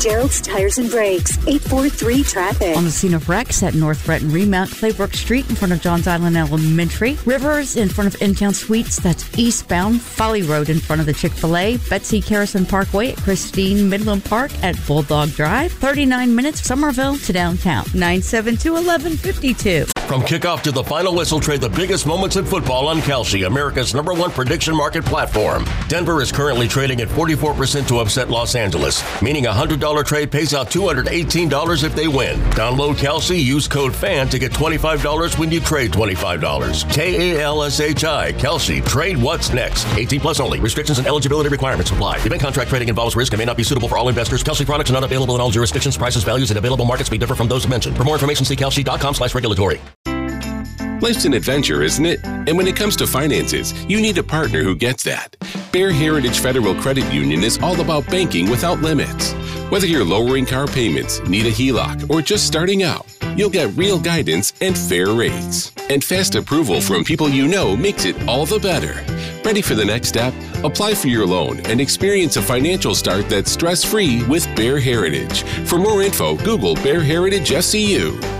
Gerald's Tires and Brakes, 843-TRAFFIC. On the scene of wrecks at North Breton Remount, Claybrook Street in front of Johns Island Elementary. Rivers in front of In-Town Suites, that's eastbound. Folly Road in front of the Chick-fil-A. Betsy Carrison Parkway at Christine Midland Park at Bulldog Drive. 39 minutes Somerville to downtown. 972-1152. From kickoff to the final whistle, trade the biggest moments in football on Kalshi, America's #1 prediction market platform. Denver is currently trading at 44% to upset Los Angeles, meaning a $100 trade pays out $218 if they win. Download Kalshi, use code FAN to get $25 when you trade $25. Kalshi, Kalshi, trade what's next. 18 plus only. Restrictions and eligibility requirements apply. Event contract trading involves risk and may not be suitable for all investors. Kalshi products are not available in all jurisdictions. Prices, values, and available markets may differ from those mentioned. For more information, see kalshi.com/regulatory. Life's an adventure, isn't it? And when it comes to finances, you need a partner who gets that. Bear Heritage Federal Credit Union is all about banking without limits. Whether you're lowering car payments, need a HELOC, or just starting out, you'll get real guidance and fair rates. And fast approval from people you know makes it all the better. Ready for the next step? Apply for your loan and experience a financial start that's stress-free with Bear Heritage. For more info, Google Bear Heritage SCU.